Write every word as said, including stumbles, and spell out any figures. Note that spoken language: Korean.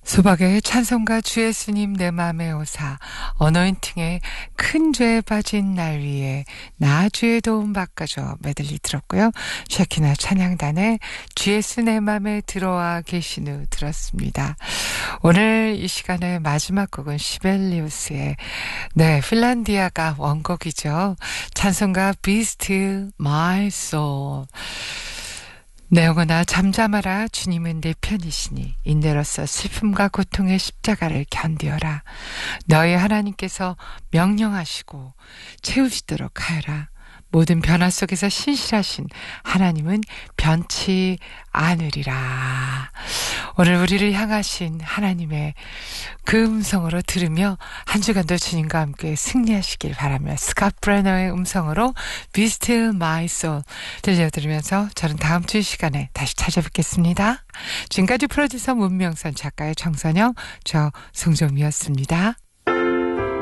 수박의 찬송가 주 예수님 내 맘의 오사, 어노인팅의 큰 죄에 빠진 날 위에 나 주의 도움 바꿔줘 메들리 들었고요. 샤키나 찬양단의 주 예수 내 맘에 들어와 계신 후 들었습니다. 오늘 이 시간의 마지막 곡은 시벨리우스의 네 핀란디아가 원곡이죠. 찬송가 Be Still My Soul. 내 영혼아 잠잠하라, 주님은 내 편이시니 인내로서 슬픔과 고통의 십자가를 견디어라. 너희 하나님께서 명령하시고 채우시도록 하여라. 모든 변화 속에서 신실하신 하나님은 변치 않으리라. 오늘 우리를 향하신 하나님의 그 음성으로 들으며 한 주간도 주님과 함께 승리하시길 바라며 스캇 브레너의 음성으로 Be Still My Soul 들려드리면서 저는 다음 주 이 시간에 다시 찾아뵙겠습니다. 지금까지 프로듀서 문명선, 작가의 정선영, 저 송정미였습니다.